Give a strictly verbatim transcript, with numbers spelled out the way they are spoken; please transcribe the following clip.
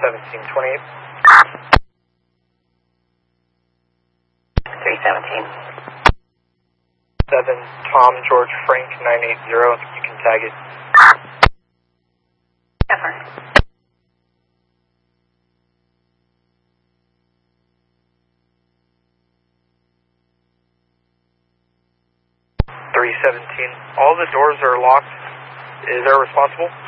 seventeen twenty-eight. three seventeen. seven Tom George Frank nine eight zero. You can tag it. Ever. three seventeen. All the doors are locked. Is there responsible?